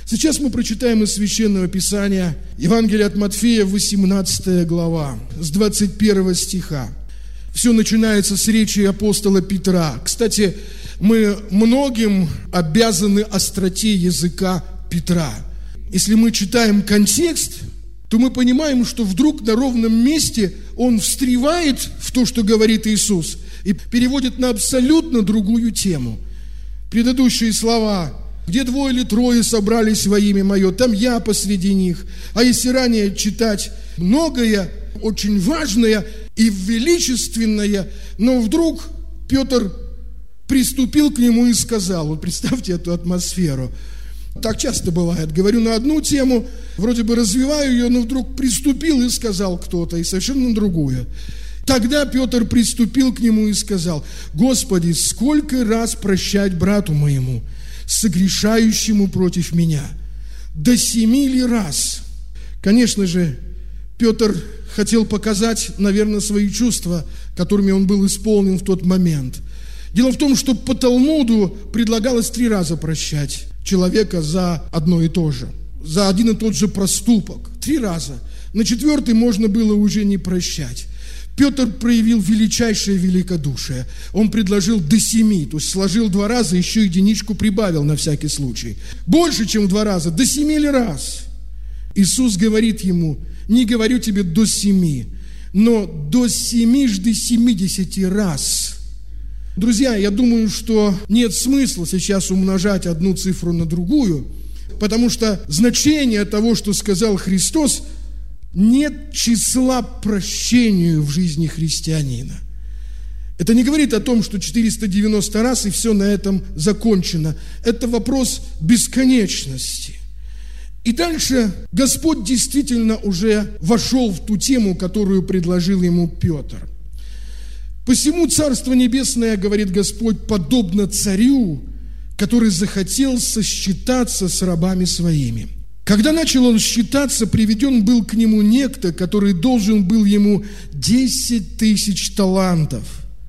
Сейчас мы прочитаем из Священного Писания Евангелие от Матфея, 18 глава, с 21 стиха. Все начинается с речи апостола Петра. Кстати, мы многим обязаны остроте языка Петра. Если мы читаем контекст, то мы понимаем, что вдруг на ровном месте он встревает в то, что говорит Иисус, и переводит на абсолютно другую тему. Предыдущие слова: «Где двое или трое собрались во имя Мое, там Я посреди них». А если ранее читать многое, очень важное и величественное, но вдруг Петр приступил к нему и сказал. Вот представьте эту атмосферу. Так часто бывает. Говорю на одну тему, вроде бы развиваю ее, но вдруг приступил и сказал кто-то, и совершенно другую. Тогда Петр приступил к нему и сказал: «Господи, сколько раз прощать брату моему, согрешающему против меня? До 7 ли раз?» Конечно же, Петр хотел показать, наверное, свои чувства, которыми он был исполнен в тот момент. Дело в том, что по Талмуду предлагалось 3 раза прощать человека за одно и то же, за один и тот же проступок. 3 раза. На 4-й можно было уже не прощать. Петр проявил величайшее великодушие. Он предложил до 7, то есть сложил 2 раза, еще единичку прибавил на всякий случай. Больше, чем в 2 раза, до 7 ли раз. Иисус говорит ему: «Не говорю тебе до 7, но до 70 раз». Друзья, я думаю, что нет смысла сейчас умножать одну цифру на другую, потому что значение того, что сказал Христос, нет числа прощению в жизни христианина. Это не говорит о том, что 490 раз и все на этом закончено. Это вопрос бесконечности. И дальше Господь действительно уже вошел в ту тему, которую предложил ему Петр. «Посему Царство Небесное, говорит Господь, подобно царю, который захотел сосчитаться с рабами своими. Когда начал он считаться, приведен был к нему некто, который должен был ему 10 000 талантов.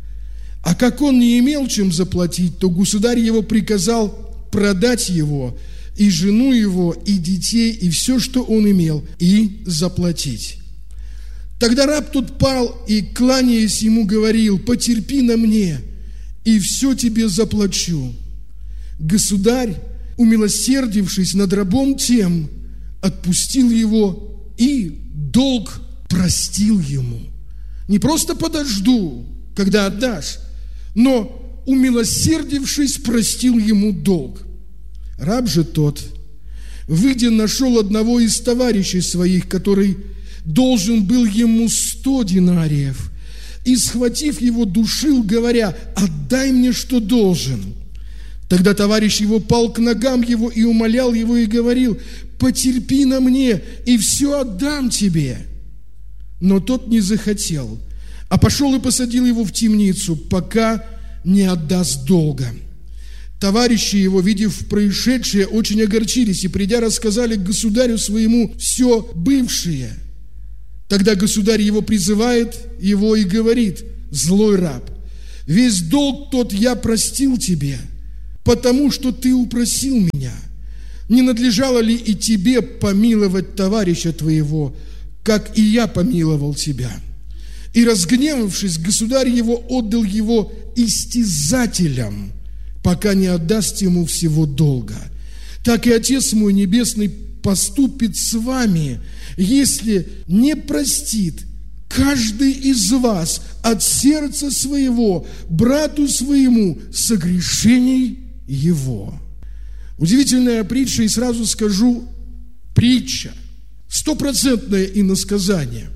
А как он не имел чем заплатить, то государь его приказал продать его, и жену его, и детей, и все, что он имел, и заплатить. Тогда раб тот пал и, кланяясь ему, говорил: потерпи на мне, и все тебе заплачу. Государь, умилосердившись над рабом тем, отпустил его и долг простил ему. Не просто подожду, когда отдашь, но, умилосердившись, простил ему долг. Раб же тот, выйдя, нашел одного из товарищей своих, который должен был ему 100 динариев, и, схватив его, душил, говоря: отдай мне, что должен. Тогда товарищ его пал к ногам его и умолял его и говорил: потерпи на мне, и все отдам тебе. Но тот не захотел, а пошел и посадил его в темницу, пока не отдаст долга. Товарищи его, видев происшедшее, очень огорчились и, придя, рассказали государю своему все бывшее. Тогда государь его призывает его и говорит: злой раб, весь долг тот я простил тебе, потому что ты упросил меня. Не надлежало ли и тебе помиловать товарища твоего, как и я помиловал тебя? И, разгневавшись, государь его отдал его истязателям, пока не отдаст ему всего долга. Так и Отец мой Небесный поступит с вами, если не простит каждый из вас от сердца своего брату своему согрешений его». Удивительная притча, и сразу скажу, притча, 100% иносказание.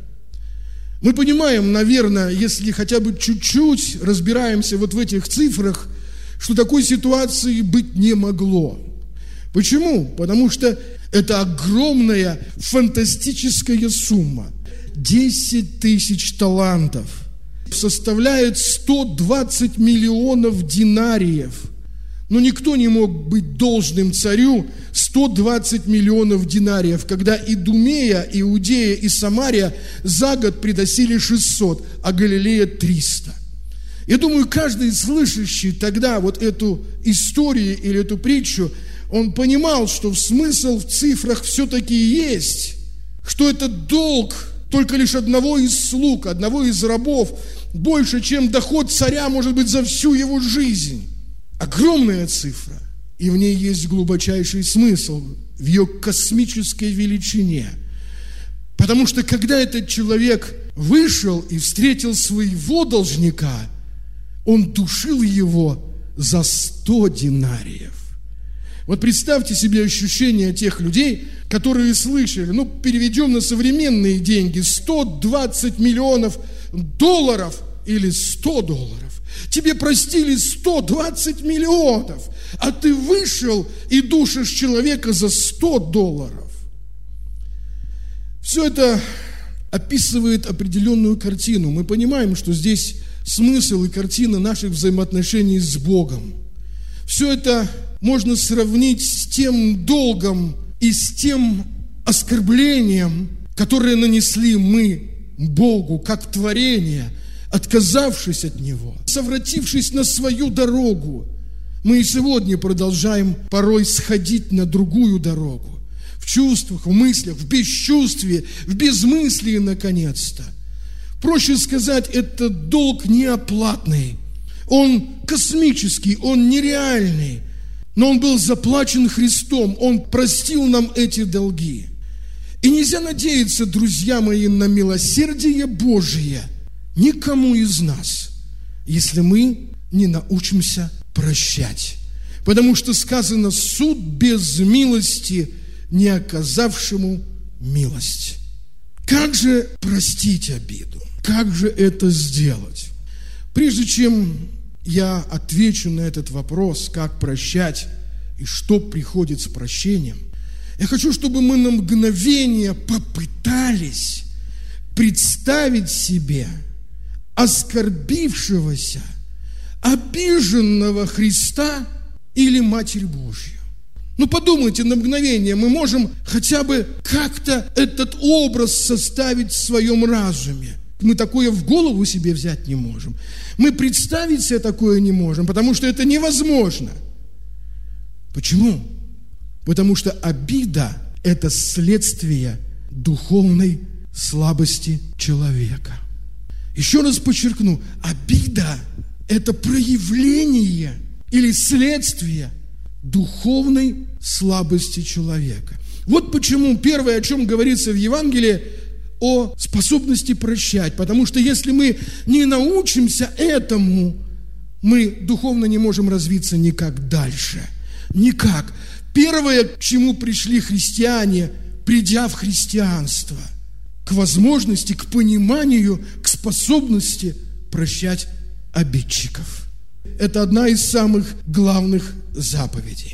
Мы понимаем, наверное, если хотя бы чуть-чуть разбираемся вот в этих цифрах, что такой ситуации быть не могло. Почему? Потому что это огромная фантастическая сумма. 10 000 талантов составляет 120 миллионов динариев. Но никто не мог быть должным царю 120 миллионов динариев, когда Идумея, Иудея и Самария за год приносили 600, а Галилея 300. Я думаю, каждый слышащий тогда вот эту историю или эту притчу он понимал, что смысл в цифрах все-таки есть, что этот долг только лишь одного из слуг, одного из рабов, больше, чем доход царя, может быть, за всю его жизнь. Огромная цифра, и в ней есть глубочайший смысл, в ее космической величине. Потому что когда этот человек вышел и встретил своего должника, он душил его за 100 динариев. Вот представьте себе ощущение тех людей, которые слышали, переведем на современные деньги, 120 миллионов долларов или 100 долларов. Тебе простили 120 миллионов, а ты вышел и душишь человека за 100 долларов. Все это описывает определенную картину. Мы понимаем, что здесь смысл и картина наших взаимоотношений с Богом. Все это можно сравнить с тем долгом и с тем оскорблением, которое нанесли мы Богу, как творение, отказавшись от Него, совратившись на свою дорогу. Мы и сегодня продолжаем порой сходить на другую дорогу. В чувствах, в мыслях, в бесчувствии, в безмыслии, наконец-то. Проще сказать, это долг неоплатный. Он космический, он нереальный. Но он был заплачен Христом. Он простил нам эти долги. И нельзя надеяться, друзья мои, на милосердие Божие никому из нас, если мы не научимся прощать. Потому что сказано: суд без милости, не оказавшему милость. Как же простить обиду? Как же это сделать? Прежде чем я отвечу на этот вопрос, как прощать и что приходит с прощением, я хочу, чтобы мы на мгновение попытались представить себе оскорбившегося, обиженного Христа или Матерь Божью. Подумайте на мгновение, мы можем хотя бы как-то этот образ составить в своем разуме. Мы такое в голову себе взять не можем. Мы представить себе такое не можем, потому что это невозможно. Почему? Потому что обида – это следствие духовной слабости человека. Еще раз подчеркну, обида – это проявление или следствие духовной слабости человека. Вот почему первое, о чем говорится в Евангелии, о способности прощать. Потому что если мы не научимся этому, мы духовно не можем развиться никак дальше. Никак. Первое, к чему пришли христиане, придя в христианство, к возможности, к пониманию, к способности прощать обидчиков. Это одна из самых главных заповедей.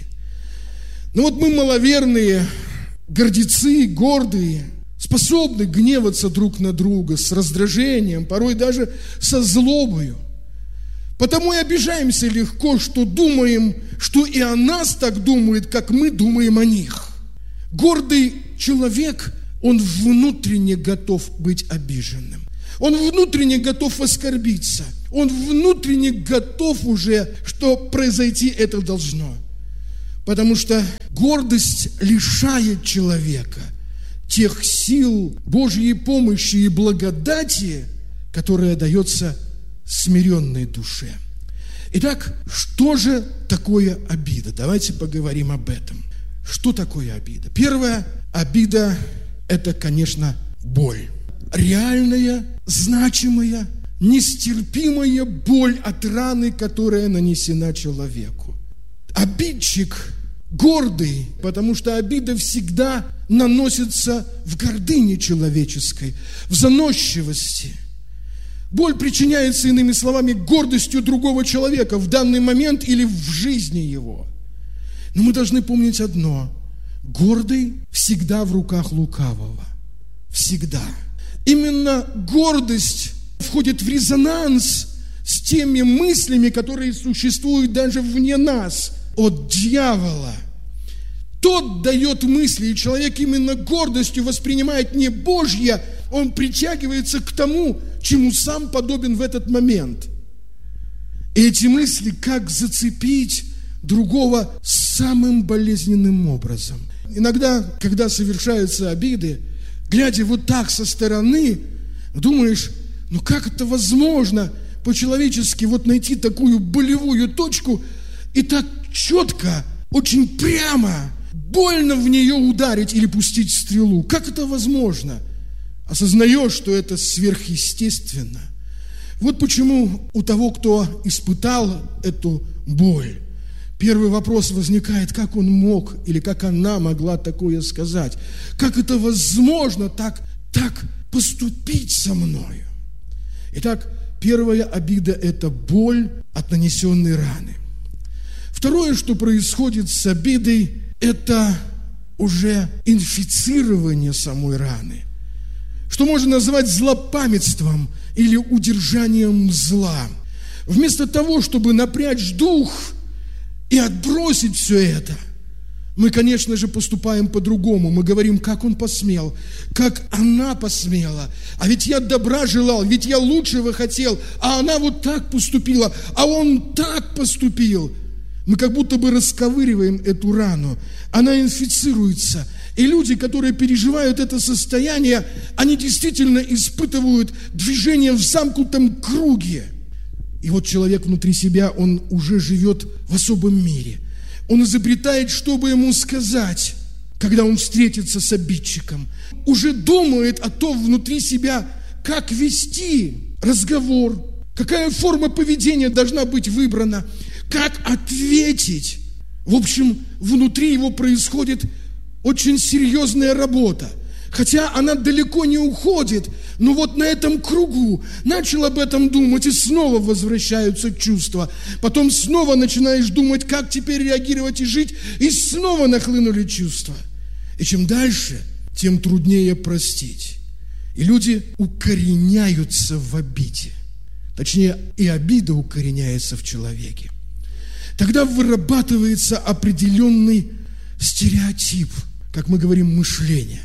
Мы маловерные, гордецы, гордые, способны гневаться друг на друга с раздражением, порой даже со злобою. Потому и обижаемся легко, что думаем, что и о нас так думают, как мы думаем о них. Гордый человек, он внутренне готов быть обиженным. Он внутренне готов оскорбиться. Он внутренне готов уже, что произойти это должно. Потому что гордость лишает человека тех сил Божьей помощи и благодати, которая дается смиренной душе. Итак, что же такое обида? Давайте поговорим об этом. Что такое обида? Первая обида – это, конечно, боль. Реальная, значимая, нестерпимая боль от раны, которая нанесена человеку. Обидчик гордый, потому что обида всегда наносится в гордыне человеческой, в заносчивости. Боль причиняется, иными словами, гордостью другого человека в данный момент или в жизни его. Но мы должны помнить одно: гордый всегда в руках лукавого. Всегда. Именно гордость входит в резонанс с теми мыслями, которые существуют даже вне нас, от дьявола. Тот дает мысли, и человек именно гордостью воспринимает не Божье, он притягивается к тому, чему сам подобен в этот момент. И эти мысли, как зацепить, другого самым болезненным образом. Иногда, когда совершаются обиды, глядя вот так со стороны, думаешь, ну как это возможно по-человечески вот найти такую болевую точку и так четко, очень прямо, больно в нее ударить или пустить стрелу? Как это возможно? Осознаешь, что это сверхъестественно. Вот почему у того, кто испытал эту боль, первый вопрос возникает, как он мог или как она могла такое сказать? Как это возможно так поступить со мною? Итак, первая обида – это боль от нанесенной раны. Второе, что происходит с обидой, это уже инфицирование самой раны, что можно назвать злопамятством или удержанием зла. Вместо того, чтобы напрячь дух и отбросить все это, мы, конечно же, поступаем по-другому. Мы говорим, как он посмел, как она посмела. А ведь я добра желал, ведь я лучшего хотел, а она вот так поступила, а он так поступил. Мы как будто бы расковыриваем эту рану. Она инфицируется. И люди, которые переживают это состояние, они действительно испытывают движение в замкнутом круге. И вот человек внутри себя, он уже живет в особом мире. Он изобретает, что бы ему сказать, когда он встретится с обидчиком. Уже думает о том внутри себя, как вести разговор, какая форма поведения должна быть выбрана, как ответить. В общем, внутри его происходит очень серьезная работа. Хотя она далеко не уходит, но вот на этом кругу начал об этом думать, и снова возвращаются чувства. Потом снова начинаешь думать, как теперь реагировать и жить, и снова нахлынули чувства. И чем дальше, тем труднее простить. И люди укореняются в обиде. Точнее, и обида укореняется в человеке. Тогда вырабатывается определенный стереотип, как мы говорим, мышления.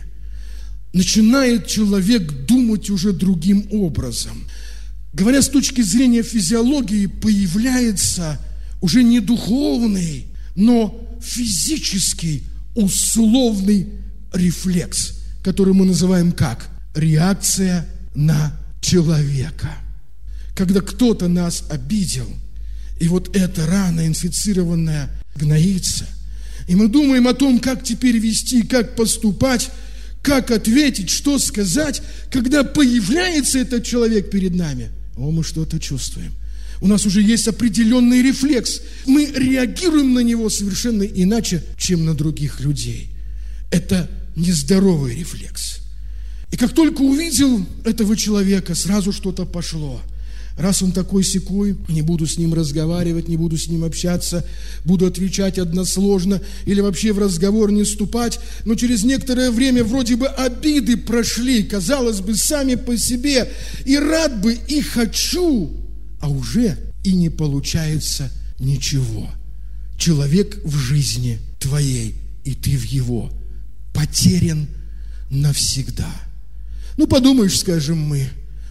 Начинает человек думать уже другим образом. Говоря с точки зрения физиологии, появляется уже не духовный, но физический условный рефлекс, который мы называем как? Реакция на человека. Когда кто-то нас обидел, и вот эта рана инфицированная гноится, и мы думаем о том, как теперь вести, как поступать, как ответить, что сказать, когда появляется этот человек перед нами. Мы что-то чувствуем. У нас уже есть определенный рефлекс. Мы реагируем на него совершенно иначе, чем на других людей. Это нездоровый рефлекс. И как только увидел этого человека, сразу что-то пошло. Раз он такой-сякой, не буду с ним разговаривать, не буду с ним общаться, буду отвечать односложно или вообще в разговор не вступать. Но через некоторое время вроде бы обиды прошли, казалось бы, сами по себе. И рад бы, и хочу, а уже и не получается ничего. Человек в жизни твоей, и ты в его, потерян навсегда. Подумаешь, скажем мы,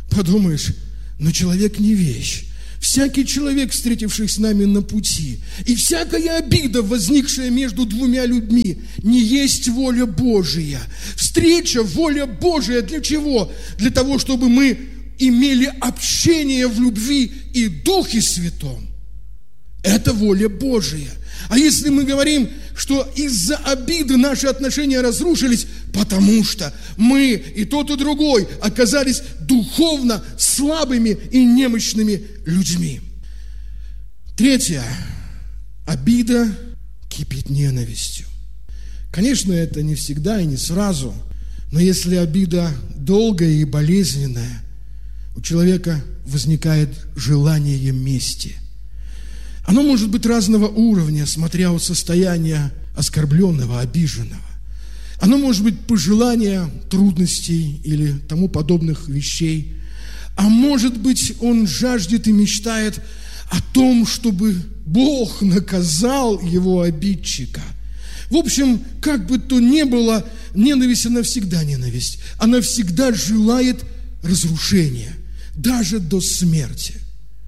но человек не вещь. Всякий человек, встретивший с нами на пути, и всякая обида, возникшая между двумя людьми, не есть воля Божия. Встреча, воля Божия для чего? Для того, чтобы мы имели общение в любви и Духе Святом. Это воля Божия. А если мы говорим, что из-за обиды наши отношения разрушились, потому что мы и тот, и другой оказались духовно слабыми и немощными людьми. Третье. Обида кипит ненавистью. Конечно, это не всегда и не сразу, но если обида долгая и болезненная, у человека возникает желание мести. Оно может быть разного уровня, смотря от состояния оскорбленного, обиженного. Оно может быть пожелание трудностей или тому подобных вещей. А может быть, он жаждет и мечтает о том, чтобы Бог наказал его обидчика. В общем, как бы то ни было, ненависть, она всегда ненависть. Она всегда желает разрушения, даже до смерти.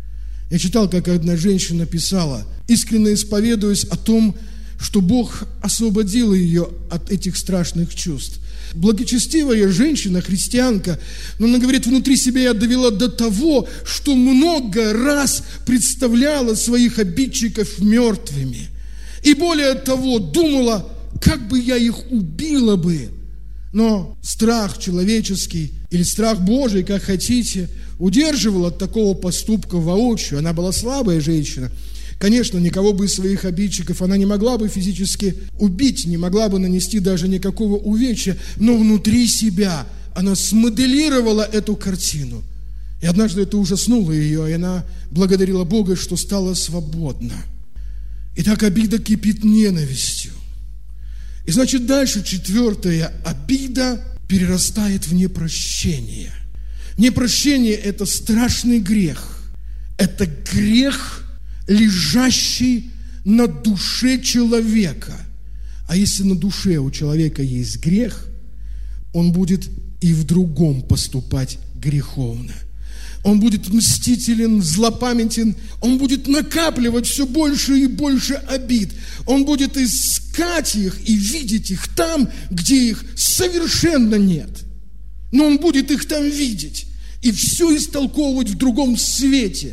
Я читал, как одна женщина писала, искренне исповедуясь о том, что Бог освободил ее от этих страшных чувств. Благочестивая женщина, христианка, но она говорит, внутри себя я довела до того, что много раз представляла своих обидчиков мертвыми. И более того, думала, как бы я их убила бы. Но страх человеческий или страх Божий, как хотите, удерживал от такого поступка воочию. Она была слабая женщина. Конечно, никого бы из своих обидчиков она не могла бы физически убить, не могла бы нанести даже никакого увечья, но внутри себя она смоделировала эту картину. И однажды это ужаснуло ее, и она благодарила Бога, что стала свободна. И так обида кипит ненавистью. И значит, дальше 4. Обида перерастает в непрощение. Непрощение – это страшный грех. Это грех, лежащий на душе человека. А если на душе у человека есть грех, он будет и в другом поступать греховно. Он будет мстителен, злопамятен, он будет накапливать все больше и больше обид. Он будет искать их и видеть их там, где их совершенно нет. Но он будет их там видеть и все истолковывать в другом свете.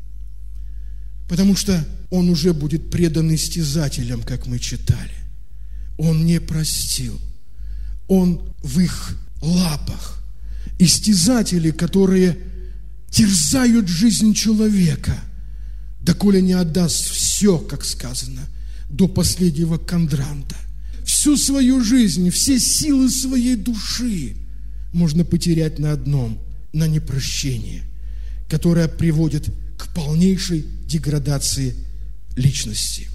Потому что он уже будет предан истязателям, как мы читали. Он не простил. Он в их лапах. Истязатели, которые терзают жизнь человека, доколе не отдаст все, как сказано, до последнего кондранта. Всю свою жизнь, все силы своей души можно потерять на одном, на непрощение, которое приводит к полнейшей деградации личности.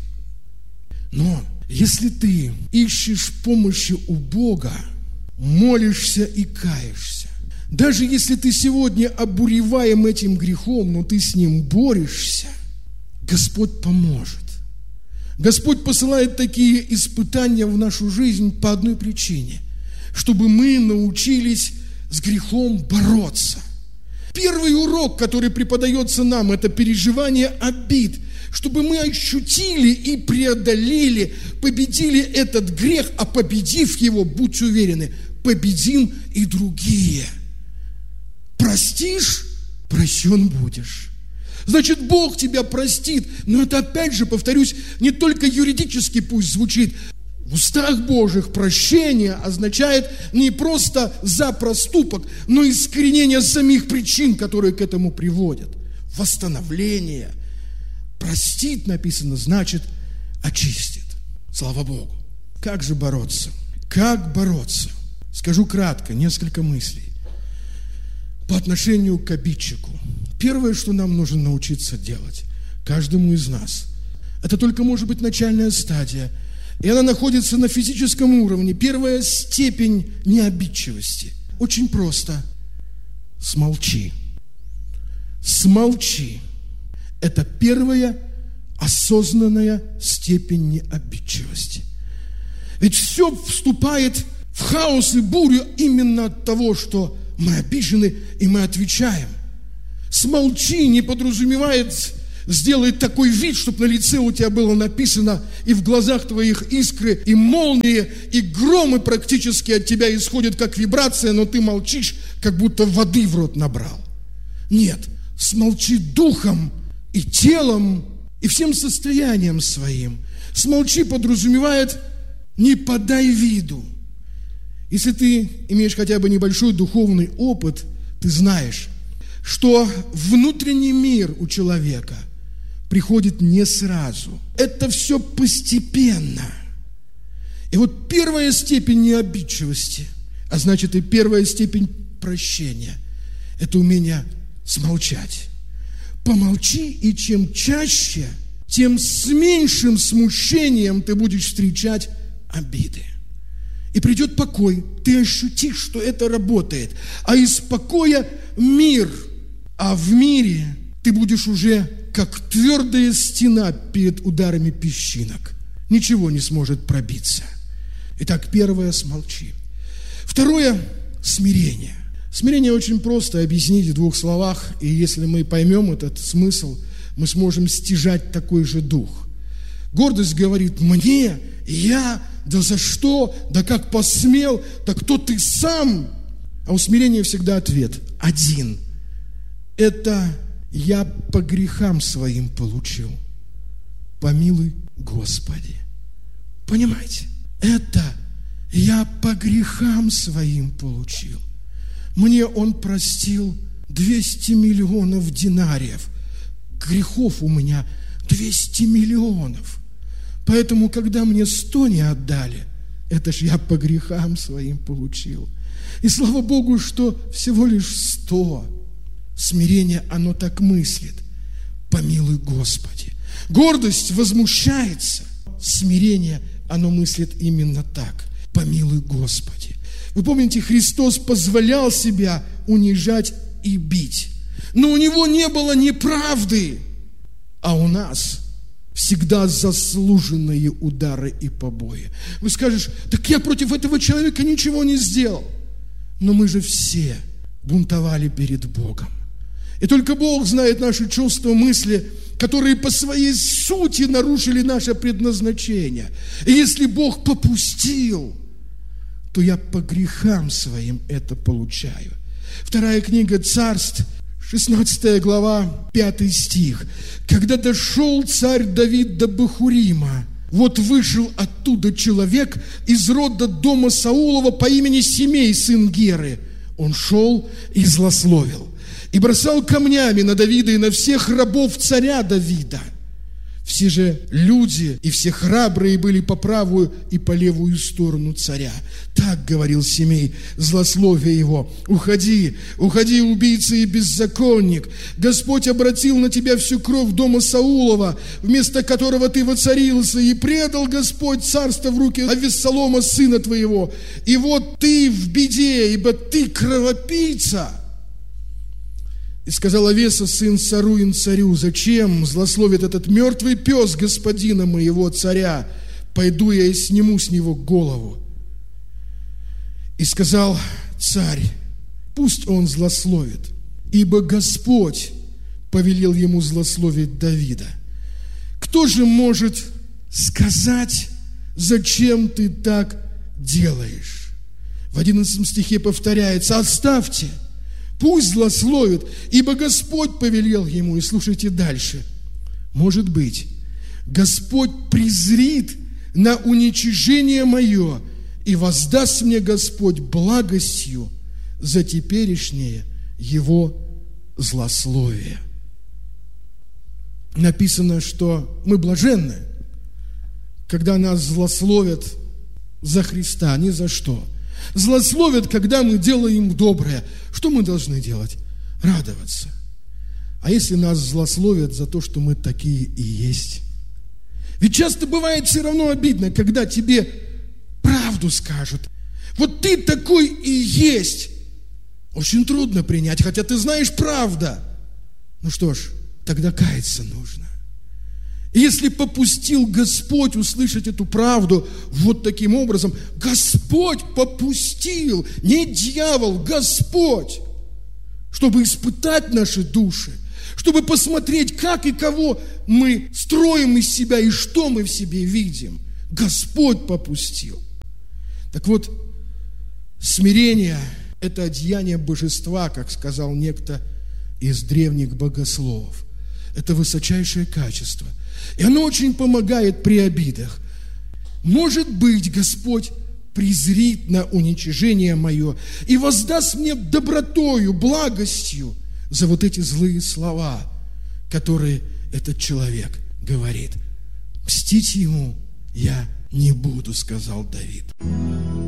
Но если ты ищешь помощи у Бога, молишься и каешься, даже если ты сегодня обуреваем этим грехом, но ты с ним борешься, Господь поможет. Господь посылает такие испытания в нашу жизнь по одной причине, чтобы мы научились с грехом бороться. Первый урок, который преподается нам, это переживание обид, чтобы мы ощутили и преодолели, победили этот грех, а победив его, будьте уверены, победим и другие. Простишь, прощен будешь. Значит, Бог тебя простит. Но это, опять же, повторюсь, не только юридически пусть звучит. В устах Божьих прощение означает не просто за проступок, но и искоренение самих причин, которые к этому приводят. Восстановление. Простит, написано, значит, очистит. Слава Богу. Как же бороться? Как бороться? Скажу кратко, несколько мыслей. По отношению к обидчику. Первое, что нам нужно научиться делать, каждому из нас, это только может быть начальная стадия, и она находится на физическом уровне. Первая степень необидчивости. Очень просто. Смолчи. Смолчи. Это первая осознанная степень необидчивости. Ведь все вступает в хаос и бурю именно от того, что мы обижены, и мы отвечаем. Смолчи не подразумевает сделать такой вид, чтобы на лице у тебя было написано, и в глазах твоих искры, и молнии, и громы практически от тебя исходят, как вибрация, но ты молчишь, как будто воды в рот набрал. Нет, смолчи духом и телом, и всем состоянием своим. Смолчи подразумевает не подай виду. Если ты имеешь хотя бы небольшой духовный опыт, ты знаешь, что внутренний мир у человека приходит не сразу. Это все постепенно. И вот первая степень необидчивости, а значит и первая степень прощения, это умение смолчать. Помолчи, и чем чаще, тем с меньшим смущением ты будешь встречать обиды. И придет покой, ты ощутишь, что это работает. А из покоя мир, а в мире ты будешь уже как твердая стена перед ударами песчинок. Ничего не сможет пробиться. Итак, первое – смолчи. Второе – смирение. Смирение очень просто объяснить в двух словах, и если мы поймем этот смысл, мы сможем стяжать такой же дух. Гордость говорит: мне, я, да за что, да как посмел, да кто ты сам? А у смирения всегда ответ один. Это я по грехам своим получил. Помилуй, Господи. Понимаете? Это я по грехам своим получил. Мне Он простил 200 миллионов динариев. Грехов у меня 200 миллионов. Поэтому, когда мне 100 не отдали, это ж я по грехам своим получил. И слава Богу, что всего лишь 100. Смирение, оно так мыслит. Помилуй, Господи. Гордость возмущается. Смирение, оно мыслит именно так. Помилуй, Господи. Вы помните, Христос позволял себя унижать и бить. Но у Него не было неправды. А у нас всегда заслуженные удары и побои. Вы скажете: так я против этого человека ничего не сделал. Но мы же все бунтовали перед Богом. И только Бог знает наши чувства, мысли, которые по своей сути нарушили наше предназначение. И если Бог попустил, то я по грехам своим это получаю. Вторая книга Царств, 16 глава, 5 стих. Когда дошел царь Давид до Бахурима, вот вышел оттуда человек из рода дома Саулова по имени Семей, сын Геры. Он шел и злословил, и бросал камнями на Давида и на всех рабов царя Давида. Все же люди и все храбрые были по правую и по левую сторону царя. Так говорил Семей, злословие его: уходи, уходи, убийца и беззаконник. Господь обратил на тебя всю кровь дома Саулова, вместо которого ты воцарился, и предал Господь царство в руки Авессалома, сына твоего. И вот ты в беде, ибо ты кровопийца. И сказал Авеса, сын Саруин, царю: зачем злословит этот мертвый пес господина моего царя? Пойду я и сниму с него голову. И сказал царь: пусть он злословит, ибо Господь повелел ему злословить Давида. Кто же может сказать, зачем ты так делаешь? В 11 стихе повторяется: оставьте, пусть злословит, ибо Господь повелел ему. И слушайте дальше. Может быть, Господь презрит на уничижение мое, и воздаст мне Господь благостью за теперешнее его злословие. Написано, что мы блаженны, когда нас злословят за Христа, не за что. Злословят, когда мы делаем доброе. Что мы должны делать? Радоваться. А если нас злословят за то, что мы такие и есть? Ведь часто бывает все равно обидно, когда тебе правду скажут. Вот ты такой и есть. Очень трудно принять, хотя ты знаешь правда. Ну что ж, тогда каяться нужно. И если попустил Господь услышать эту правду вот таким образом, Господь попустил, не дьявол, Господь, чтобы испытать наши души, чтобы посмотреть, как и кого мы строим из себя и что мы в себе видим. Господь попустил. Так вот, смирение – это одеяние божества, как сказал некто из древних богословов. Это высочайшее качество. И оно очень помогает при обидах. Может быть, Господь презрит на уничижение мое и воздаст мне добротою, благостью за вот эти злые слова, которые этот человек говорит. Мстить ему я не буду, сказал Давид.